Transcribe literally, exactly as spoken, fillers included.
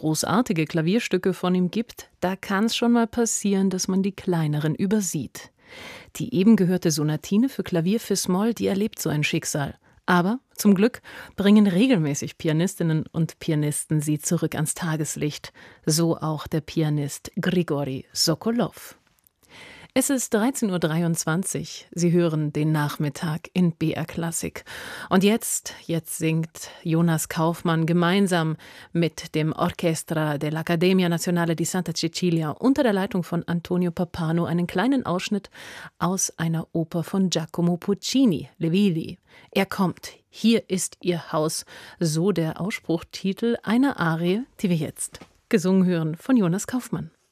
großartige Klavierstücke von ihm gibt, da kann es schon mal passieren, dass man die kleineren übersieht. Die eben gehörte Sonatine für Klavier Fis-Moll, die erlebt so ein Schicksal. Aber zum Glück bringen regelmäßig Pianistinnen und Pianisten sie zurück ans Tageslicht. So auch der Pianist Grigori Sokolow. Es ist dreizehn Uhr dreiundzwanzig. Sie hören den Nachmittag in B R Klassik. Und jetzt, jetzt singt Jonas Kaufmann gemeinsam mit dem Orchestra dell'Accademia Nazionale di Santa Cecilia unter der Leitung von Antonio Pappano einen kleinen Ausschnitt aus einer Oper von Giacomo Puccini, Le Villi. Er kommt, hier ist Ihr Haus, so der Ausspruchtitel einer Arie, die wir jetzt gesungen hören von Jonas Kaufmann.